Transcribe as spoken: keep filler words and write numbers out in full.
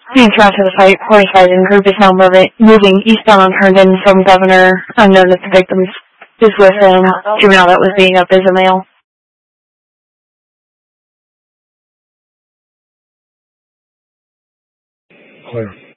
Being thrown to the fight, horrified and group is now moving, moving eastbound on Herndon from Governor. Unknown that the victim is with him. Juvenile that was beating up is a male. Clear.